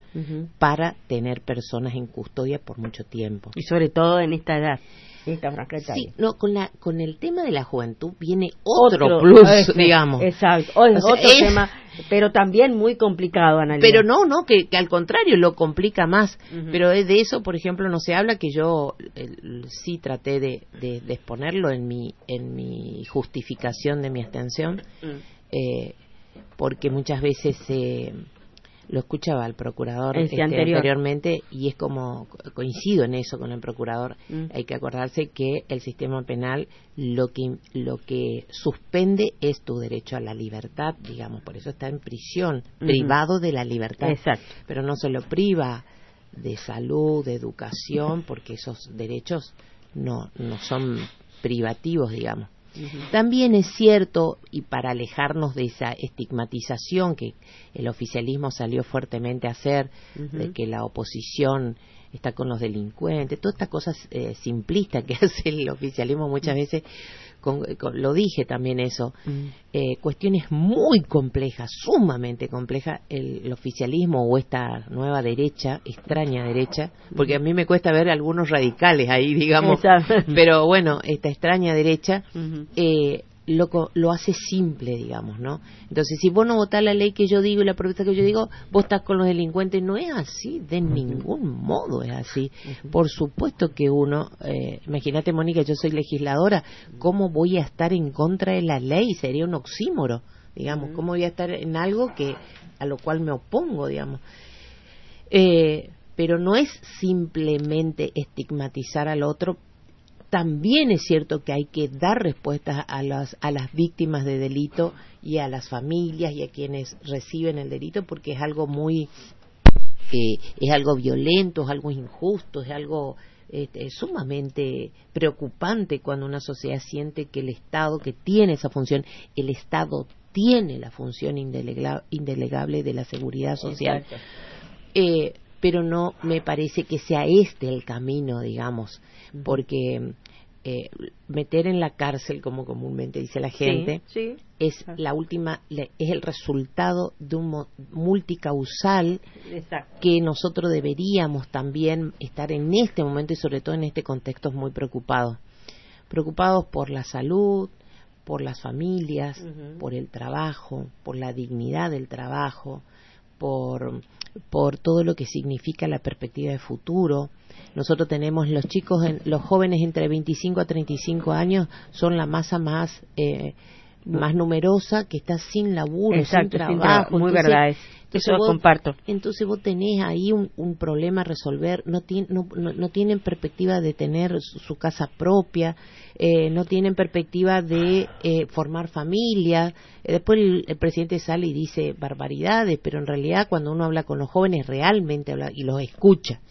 para tener personas en custodia por mucho tiempo. Y sobre todo en esta edad. Esta franja etaria. Sí, no, con el tema de la juventud viene otro plus, digamos. Exacto, otro tema, pero también muy complicado, Analia. Pero no, que al contrario, lo complica más. Pero de eso, por ejemplo, no se habla, que yo sí traté de exponerlo en mi justificación de mi abstención, porque muchas veces lo escuchaba al procurador anteriormente, y es como coincido en eso con el procurador. Hay que acordarse que el sistema penal lo que suspende es tu derecho a la libertad, digamos, por eso está en prisión, privado de la libertad. Exacto. Pero no se lo priva de salud, de educación, porque esos derechos no son privativos, digamos. También es cierto, y para alejarnos de esa estigmatización que el oficialismo salió fuertemente a hacer, de que la oposición está con los delincuentes, todas estas cosas simplistas que hace el oficialismo muchas veces, lo dije también eso, cuestiones muy complejas, sumamente complejas, el oficialismo o esta nueva derecha, extraña derecha, porque a mí me cuesta ver algunos radicales ahí, digamos, pero bueno, esta extraña derecha lo hace simple, digamos, ¿no? Entonces, si vos no votás la ley que yo digo y la propuesta que yo digo, vos estás con los delincuentes. No es así, de ningún modo es así. Por supuesto que uno, imagínate, Mónica, yo soy legisladora, ¿cómo voy a estar en contra de la ley? Sería un oxímoro, digamos. ¿Cómo voy a estar en algo a lo cual me opongo, digamos? Pero no es simplemente estigmatizar al otro. También es cierto que hay que dar respuestas a las víctimas de delito y a las familias y a quienes reciben el delito, porque es algo es algo violento, es algo injusto, es algo sumamente preocupante cuando una sociedad siente que el Estado, que tiene esa función, el Estado tiene la función indelegable de la seguridad social. Pero no me parece que sea el camino, digamos, porque meter en la cárcel, como comúnmente dice la gente, es es el resultado de un multicausal. Exacto. Que nosotros deberíamos también estar en este momento y sobre todo en este contexto muy preocupados por la salud, por las familias, por el trabajo, por la dignidad del trabajo, por todo lo que significa la perspectiva de futuro. Nosotros tenemos los jóvenes entre 25 a 35 años son la masa más numerosa que está sin laburo, exacto, sin trabajo. Muy verdad, eso lo comparto. Entonces vos tenés ahí un problema a resolver. No tienen perspectiva de tener su casa propia, no tienen perspectiva de formar familia. Después el presidente sale y dice barbaridades, pero en realidad cuando uno habla con los jóvenes realmente habla y los escucha,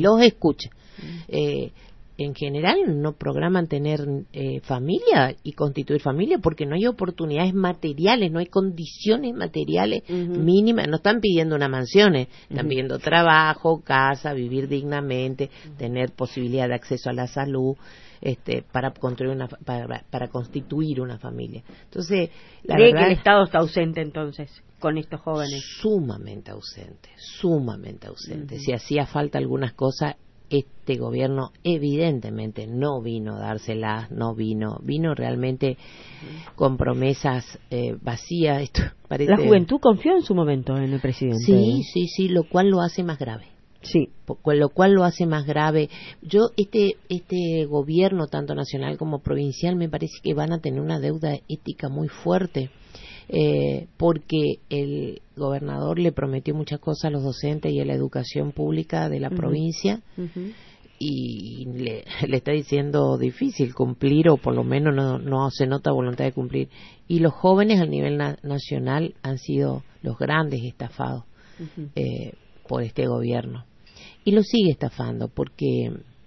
en general no programan tener familia y constituir familia porque no hay oportunidades materiales, no hay condiciones materiales mínimas. No están pidiendo una mansión, están pidiendo trabajo, casa, vivir dignamente, tener posibilidad de acceso a la salud, para constituir una familia. Entonces, ¿cree que el Estado está ausente entonces con estos jóvenes? Sumamente ausente. Si hacía falta algunas cosas, este gobierno evidentemente no vino a dárselas, vino realmente con promesas vacías. Esto parece... La juventud confió en su momento en el presidente. Sí, lo cual lo hace más grave. Sí. Con lo cual lo hace más grave. Yo, este gobierno, tanto nacional como provincial, me parece que van a tener una deuda ética muy fuerte. Porque el gobernador le prometió muchas cosas a los docentes y a la educación pública de la provincia y le está diciendo difícil cumplir, o por lo menos no se nota voluntad de cumplir, y los jóvenes a nivel nacional han sido los grandes estafados por este gobierno, y lo sigue estafando porque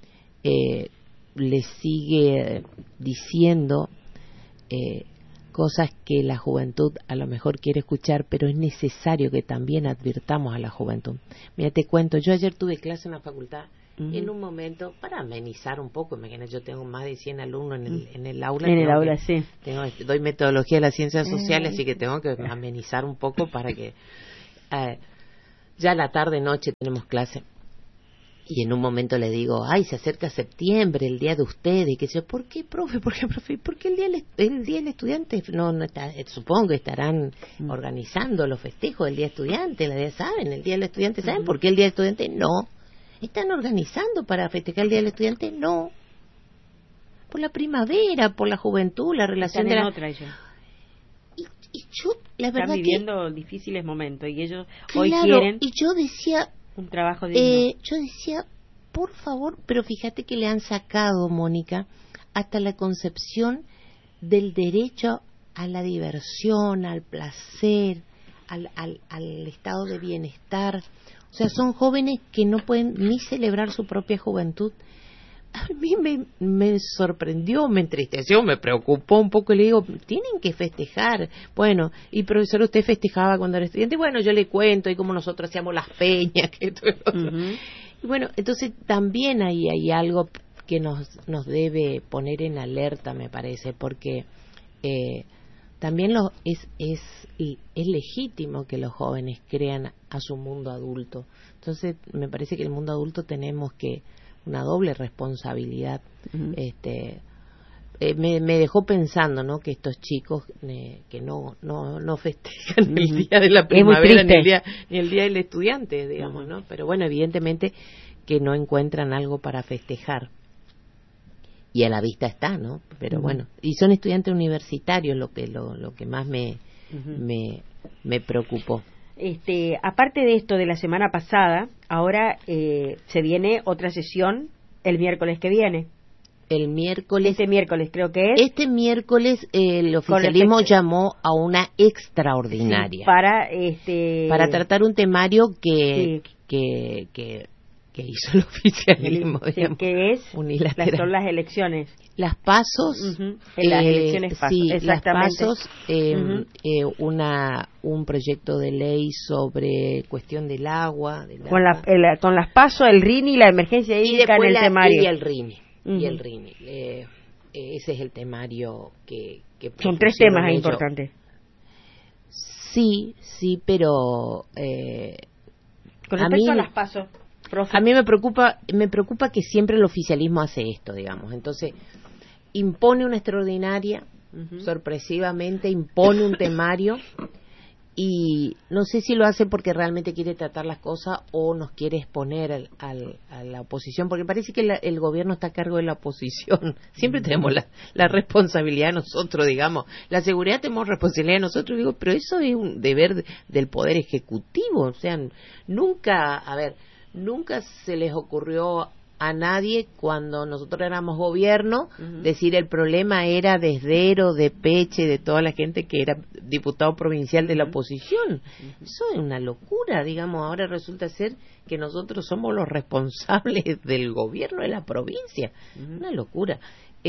le sigue diciendo cosas que la juventud a lo mejor quiere escuchar, pero es necesario que también advirtamos a la juventud. Mira, te cuento, yo ayer tuve clase en la facultad, en un momento, para amenizar un poco, imagínate, yo tengo más de 100 alumnos en el aula. En el aula, sí. Doy metodología de las ciencias sociales, así que tengo que amenizar un poco para que... ya la tarde noche tenemos clase. Y en un momento le digo, ay, se acerca septiembre, el día de ustedes, y que yo, ¿por qué, profe? ¿Por qué, profe? Porque el día del estudiante, no está, supongo que estarán organizando los festejos del día estudiante, ¿saben? El día del estudiante, ¿saben por qué el día del estudiante? No. ¿Están organizando para festejar el día del estudiante? No. Por la primavera, por la juventud, la relación están de otra ellos. Y yo, la verdad, están viviendo difíciles momentos y ellos claro, hoy quieren y yo decía, un trabajo digno. Yo decía, por favor, pero fíjate que le han sacado, Mónica, hasta la concepción del derecho a la diversión, al placer, al estado de bienestar. O sea, son jóvenes que no pueden ni celebrar su propia juventud. A mí me sorprendió, me entristeció, me preocupó un poco y le digo, tienen que festejar. Bueno, y profesor, ¿usted festejaba cuando era estudiante? Bueno, yo le cuento, y como nosotros hacíamos las peñas, que todo Y bueno, entonces también ahí hay algo que nos debe poner en alerta, me parece, porque también es legítimo que los jóvenes crean a su mundo adulto. Entonces, me parece que el mundo adulto tenemos que una doble responsabilidad. Me dejó pensando, ¿no?, que estos chicos que no festejan el día de la primavera ni el día del estudiante, digamos, ¿no? Pero bueno, evidentemente que no encuentran algo para festejar. Y a la vista está, ¿no? Pero bueno, y son estudiantes universitarios lo que más me preocupó. Aparte de esto de la semana pasada, ahora se viene otra sesión el miércoles que viene. Este miércoles creo que es. Este miércoles el oficialismo llamó a una extraordinaria. Sí, para tratar un temario que hizo el oficialismo, digamos, que es unilateral. son las elecciones. Las pasos, las elecciones pasos, sí, exactamente. Las pasos, un proyecto de ley sobre cuestión del agua. Con las pasos, el RINI y la emergencia hídrica en el temario. Y el RINI. Ese es el temario que son 3 temas importantes. Sí, pero con respecto a las pasos, profe. A mí me preocupa que siempre el oficialismo hace esto, digamos. Entonces, impone una extraordinaria, sorpresivamente impone un temario, y no sé si lo hace porque realmente quiere tratar las cosas o nos quiere exponer a la oposición, porque parece que el gobierno está a cargo de la oposición. Siempre tenemos la responsabilidad nosotros, digamos. La seguridad tenemos responsabilidad nosotros, digo, pero eso es un deber del Poder Ejecutivo. O sea, nunca se les ocurrió a nadie cuando nosotros éramos gobierno decir el problema era de Esdero, de Peche, de toda la gente que era diputado provincial de la oposición. Eso es una locura, digamos. Ahora resulta ser que nosotros somos los responsables del gobierno de la provincia. Una locura.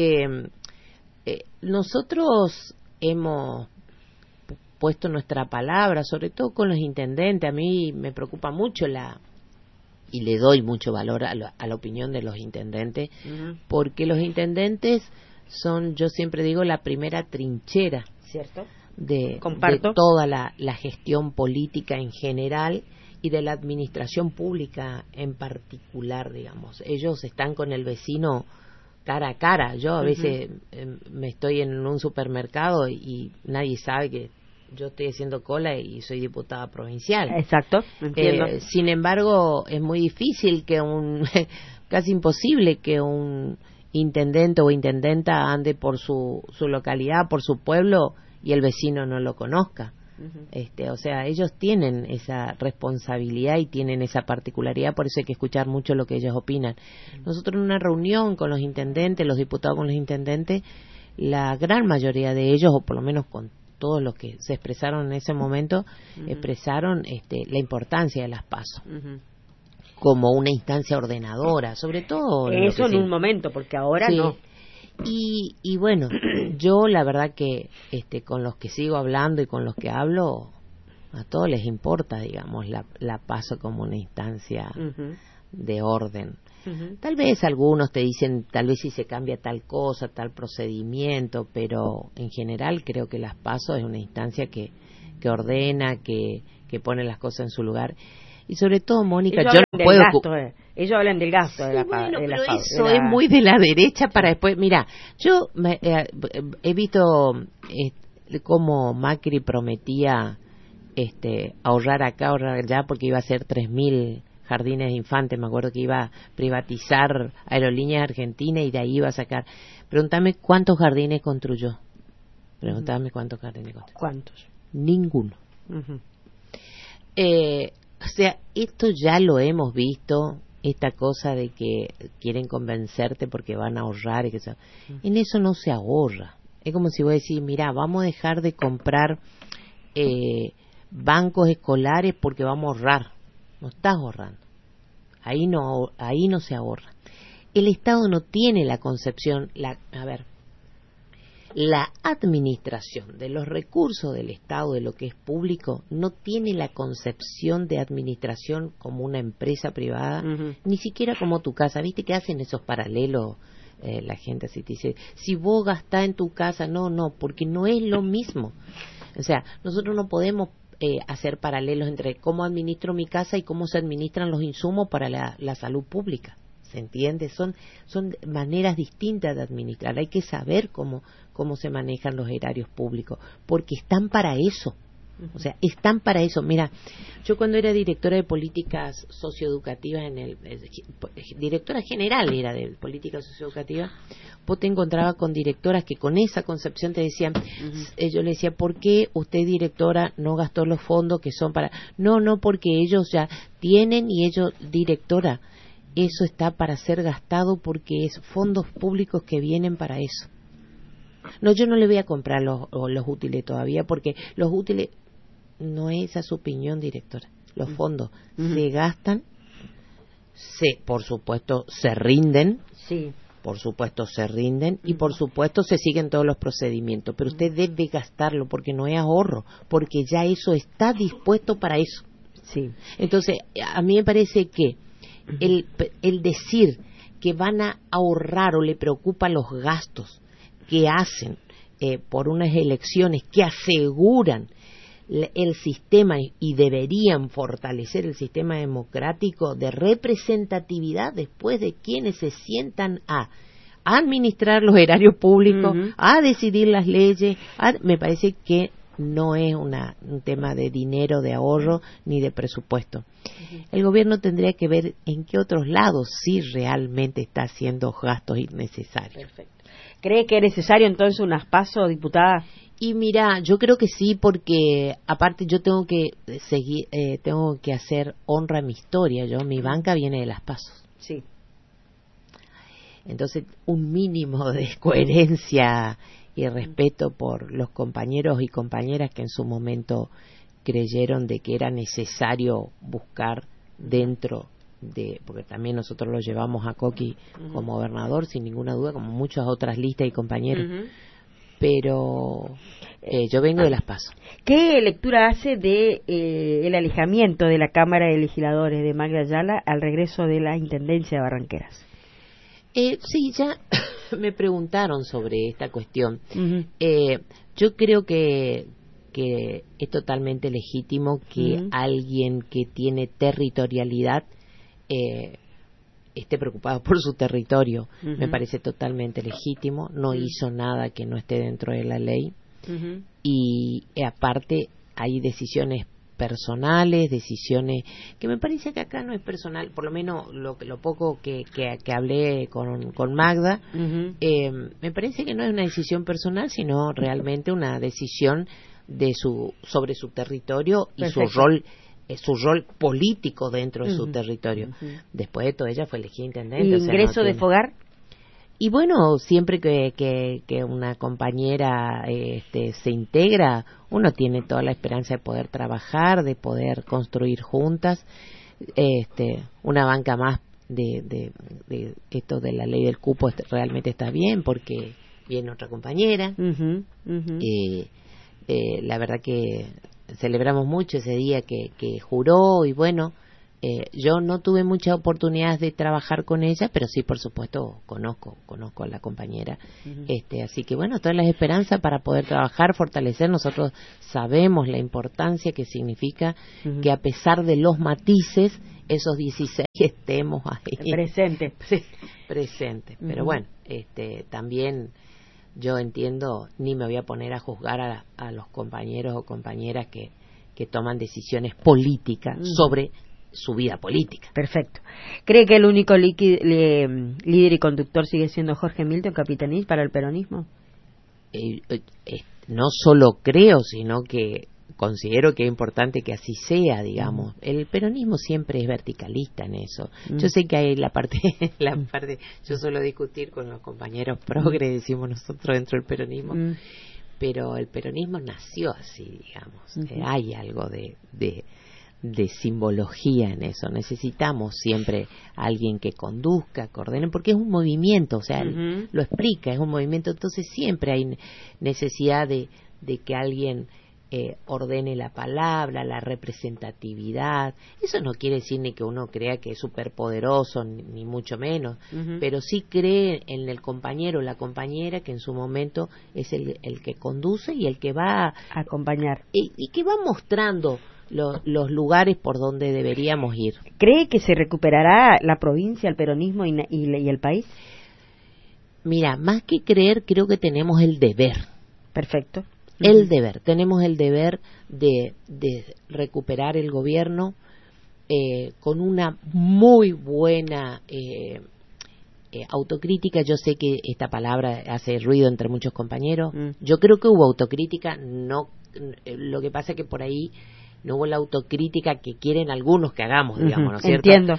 Nosotros hemos puesto nuestra palabra, sobre todo con los intendentes. A mí me preocupa mucho y le doy mucho valor a la opinión de los intendentes, porque los intendentes son, yo siempre digo, la primera trinchera, ¿cierto?, de toda la gestión política en general y de la administración pública en particular, digamos. Ellos están con el vecino cara a cara. Yo a veces me estoy en un supermercado y nadie sabe que yo estoy haciendo cola y soy diputada provincial. Exacto, entiendo. Sin embargo, es muy difícil casi imposible que un intendente o intendenta ande por su localidad, por su pueblo, y el vecino no lo conozca. O sea, ellos tienen esa responsabilidad y tienen esa particularidad, por eso hay que escuchar mucho lo que ellos opinan. Nosotros en una reunión con los intendentes, los diputados con los intendentes, la gran mayoría de ellos, o por lo menos con todos los que se expresaron en ese momento, expresaron la importancia de las PASO como una instancia ordenadora, sobre todo eso en un momento, porque ahora no. Y bueno, yo la verdad que con los que sigo hablando y con los que hablo, a todos les importa, digamos, la PASO como una instancia de orden. Tal vez algunos te dicen, tal vez si se cambia tal cosa, tal procedimiento, pero en general creo que las PASO es una instancia que ordena, que pone las cosas en su lugar. Y sobre todo, Mónica, yo no puedo... ellos hablan del gasto de la bueno, pero eso es muy de la derecha para después... Mira, yo he visto cómo Macri prometía ahorrar acá, ahorrar allá, porque iba a hacer 3.000 jardines de infantes. Me acuerdo que iba a privatizar Aerolíneas Argentinas y de ahí iba a sacar... Pregúntame cuántos jardines construyó. Pregúntame cuántos jardines construyó. ¿Cuántos? Ninguno. O sea, esto ya lo hemos visto, esta cosa de que quieren convencerte porque van a ahorrar. En eso no se ahorra. Es como si vos decís, mira, vamos a dejar de comprar bancos escolares porque vamos a ahorrar. No estás ahorrando. Ahí no se ahorra. El Estado no tiene la concepción, la administración de los recursos del Estado, de lo que es público, no tiene la concepción de administración como una empresa privada, ni siquiera como tu casa. ¿Viste que hacen esos paralelos? La gente así te dice, si vos gastás en tu casa, no, porque no es lo mismo. O sea, nosotros no podemos hacer paralelos entre cómo administro mi casa y cómo se administran los insumos para la salud pública. ¿Se entiende? Son maneras distintas de administrar. Hay que saber cómo se manejan los erarios públicos, porque están para eso. O sea, están para eso. Mira, yo cuando era directora de políticas socioeducativas, directora general era de políticas socioeducativas, vos te encontrabas con directoras que con esa concepción te decían, yo le decía, ¿por qué usted, directora, no gastó los fondos que son para...? No, porque ellos ya tienen y ellos, directora, eso está para ser gastado porque es fondos públicos que vienen para eso. No, yo no le voy a comprar los útiles todavía porque los útiles, no es esa su opinión, directora. Los fondos se gastan, por supuesto se rinden, por supuesto se rinden y por supuesto se siguen todos los procedimientos, pero usted debe gastarlo porque no es ahorro, porque ya eso está dispuesto para eso. Entonces, a mí me parece que el decir que van a ahorrar o le preocupa los gastos que hacen por unas elecciones que aseguran el sistema y deberían fortalecer el sistema democrático de representatividad después de quienes se sientan a administrar los erarios públicos, a decidir las leyes, me parece que no es un tema de dinero, de ahorro, ni de presupuesto. El gobierno tendría que ver en qué otros lados sí realmente está haciendo gastos innecesarios. Perfecto. ¿Cree que es necesario entonces unas PASO, diputada? Y mira, yo creo que sí, porque aparte yo tengo que tengo que hacer honra a mi historia. Mi banca viene de las PASO. Sí. Entonces, un mínimo de coherencia y respeto por los compañeros y compañeras que en su momento creyeron de que era necesario buscar dentro de, porque también nosotros lo llevamos a Coqui como gobernador sin ninguna duda, como muchas otras listas y compañeros, pero yo vengo de las PASO. ¿Qué lectura hace de el alejamiento de la Cámara de Legisladores de Magda Ayala al regreso de la Intendencia de Barranqueras? Sí, ya me preguntaron sobre esta cuestión. Yo creo que es totalmente legítimo que alguien que tiene territorialidad esté preocupado por su territorio. Me parece totalmente legítimo. No hizo nada que no esté dentro de la ley. Y aparte hay decisiones personales, decisiones que me parece que acá no es personal, por lo menos lo poco que hablé con Magda, me parece que no es una decisión personal, sino realmente una decisión sobre su territorio y su rol político dentro de su territorio. Después de todo, ella fue elegida intendente. ¿Y ingreso de Fogar? Y bueno, siempre que una compañera se integra, uno tiene toda la esperanza de poder trabajar, de poder construir juntas. Una banca más de esto de la ley del cupo realmente está bien, porque viene otra compañera. La verdad que celebramos mucho ese día que juró, y bueno, yo no tuve muchas oportunidades de trabajar con ella, pero sí, por supuesto, conozco a la compañera. Así que bueno, todas las esperanzas para poder trabajar, fortalecer. Nosotros sabemos la importancia que significa que a pesar de los matices, esos 16 estemos ahí. Presentes. Sí. Presentes. Pero bueno, también yo entiendo, ni me voy a poner a juzgar a los compañeros o compañeras que toman decisiones políticas sobre su vida política. Perfecto. ¿Cree que el único líder y conductor sigue siendo Jorge Milton Capitanich para el peronismo? No solo creo, sino que considero que es importante que así sea, digamos. El peronismo siempre es verticalista en eso. Yo sé que hay la parte, yo suelo discutir con los compañeros progres, decimos nosotros dentro del peronismo, pero el peronismo nació así, digamos. Hay algo de simbología en eso. Necesitamos siempre alguien que conduzca, que ordene, porque es un movimiento, o sea, lo explica, es un movimiento, entonces siempre hay necesidad de que alguien ordene la palabra, la representatividad. Eso no quiere decir ni que uno crea que es superpoderoso, ni mucho menos, pero sí cree en el compañero o la compañera que en su momento es el que conduce y el que va a acompañar y que va mostrando los lugares por donde deberíamos ir. ¿Cree que se recuperará la provincia, el peronismo y el país? Mira, más que creer, creo que tenemos el deber. Perfecto. El deber. Tenemos el deber de recuperar el gobierno con una muy buena autocrítica. Yo sé que esta palabra hace ruido entre muchos compañeros. Yo creo que hubo autocrítica. No, lo que pasa es que por ahí no hubo la autocrítica que quieren algunos que hagamos, digamos, ¿no es cierto? Entiendo.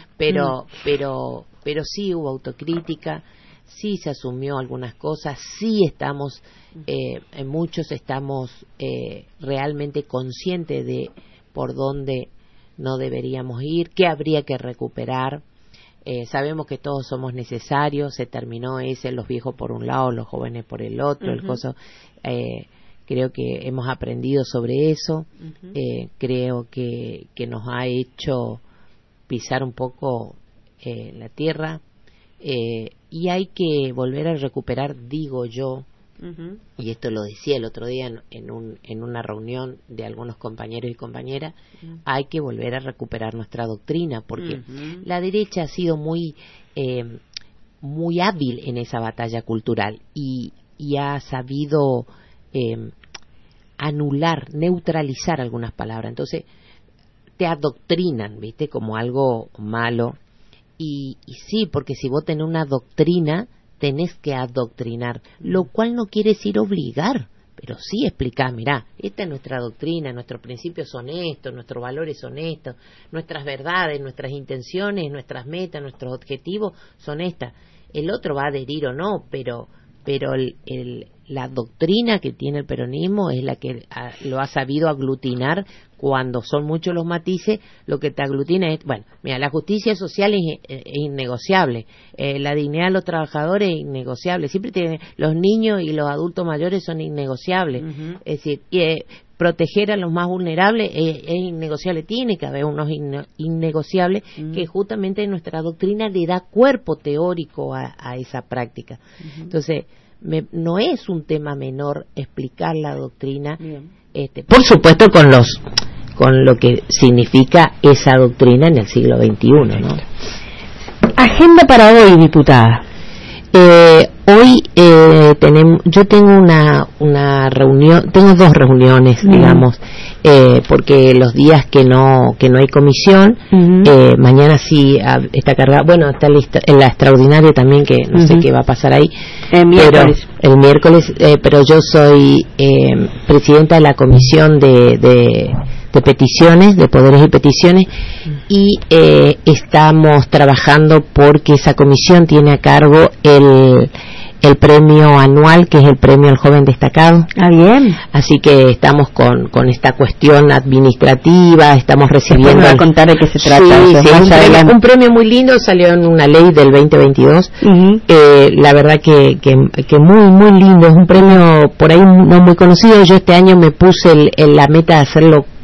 Pero sí hubo autocrítica, sí se asumió algunas cosas, sí estamos, muchos estamos realmente conscientes de por dónde no deberíamos ir, qué habría que recuperar. Sabemos que todos somos necesarios, se terminó los viejos por un lado, los jóvenes por el otro, el coso. Creo que hemos aprendido sobre eso. Creo que nos ha hecho pisar un poco la tierra, y hay que volver a recuperar, digo yo, y esto lo decía el otro día en una reunión de algunos compañeros y compañeras, hay que volver a recuperar nuestra doctrina, porque la derecha ha sido muy hábil en esa batalla cultural y ha sabido anular, neutralizar algunas palabras. Entonces te adoctrinan, ¿viste? Como algo malo. Y sí, porque si vos tenés una doctrina, tenés que adoctrinar, lo cual no quiere decir obligar, pero sí explicar, mirá, esta es nuestra doctrina, nuestros principios son estos, nuestros valores son estos, nuestras verdades, nuestras intenciones, nuestras metas, nuestros objetivos son estas. El otro va a adherir o no, pero la doctrina que tiene el peronismo es la que lo ha sabido aglutinar. Cuando son muchos los matices, lo que te aglutina es, bueno, mira, la justicia social es innegociable, la dignidad de los trabajadores es innegociable, siempre los niños y los adultos mayores son innegociables, es decir, proteger a los más vulnerables es innegociable, tiene que haber unos innegociables que justamente nuestra doctrina le da cuerpo teórico a esa práctica. Entonces, no es un tema menor explicar la doctrina, por supuesto con lo que significa esa doctrina en el siglo XXI, ¿no? Agenda para hoy, diputada. Hoy yo tengo una reunión, tengo dos reuniones, digamos, porque los días que no hay comisión, mañana sí está cargada, bueno, está la extraordinaria también, que no sé qué va a pasar ahí, el miércoles, pero yo soy presidenta de la comisión de peticiones, de poderes y peticiones, y estamos trabajando porque esa comisión tiene a cargo el premio anual, que es el premio al joven destacado. Bien. Así que estamos con esta cuestión administrativa, estamos recibiendo... ¿Me va a contar de qué se trata? Sí, un premio muy lindo, salió en una ley del 2022. La verdad que muy, muy lindo, es un premio por ahí no muy conocido. Yo este año me puse la meta de hacerlo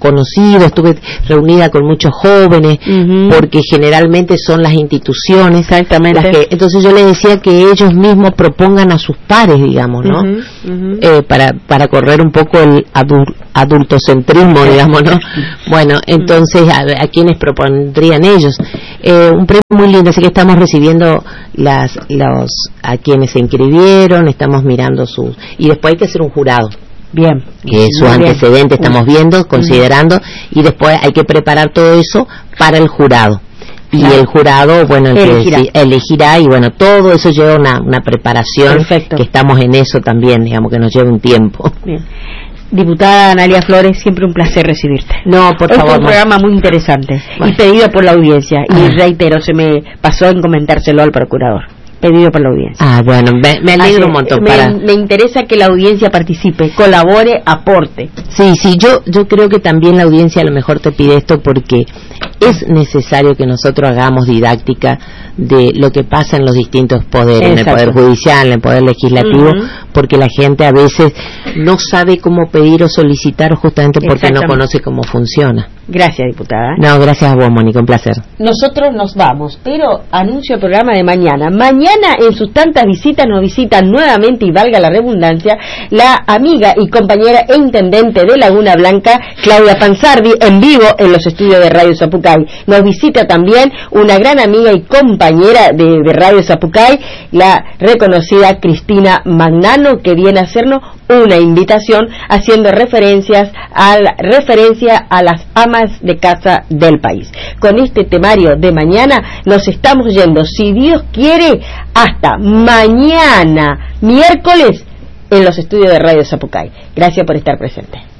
conocidos, estuve reunida con muchos jóvenes, porque generalmente son las instituciones. Exactamente. Las que, entonces yo les decía que ellos mismos propongan a sus pares, digamos, ¿no? Para correr un poco el adultocentrismo, digamos, ¿no? Bueno, entonces, ¿a quiénes propondrían ellos? Un premio muy lindo, así que estamos recibiendo a quienes se inscribieron, estamos mirando y después hay que hacer un jurado. Bien. Que su antecedente estamos viendo, considerando, y después hay que preparar todo eso para el jurado. Y el jurado, bueno, elegirá, y bueno, todo eso lleva una preparación. Perfecto. Que estamos en eso también, digamos que nos lleva un tiempo. Bien. Diputada Analia Flores, siempre un placer recibirte. No, por favor. Es un programa muy interesante y pedido por la audiencia. Y reitero, se me pasó en comentárselo al procurador. Pedido por la audiencia. Bueno, me alegro un montón. Me interesa que la audiencia participe, colabore, aporte. Sí, yo creo que también la audiencia a lo mejor te pide esto porque es necesario que nosotros hagamos didáctica de lo que pasa en los distintos poderes, en el Poder Judicial, en el Poder Legislativo, porque la gente a veces no sabe cómo pedir o solicitar justamente porque no conoce cómo funciona. Gracias, diputada. No, gracias a vos, Mónica, un placer. Nosotros nos vamos, pero anuncio el programa de mañana. Mañana, en sus tantas visitas, nos visitan nuevamente, y valga la redundancia, la amiga y compañera e intendente de Laguna Blanca, Claudia Pansardi, en vivo en los estudios de Radio Zapucay. Nos visita también una gran amiga y compañera de Radio Zapucay, la reconocida Cristina Magnano, que viene a hacernos una invitación haciendo referencia a las amas de casa del país. Con este temario de mañana nos estamos yendo, si Dios quiere, hasta mañana, miércoles, en los estudios de Radio Zapucay. Gracias por estar presente.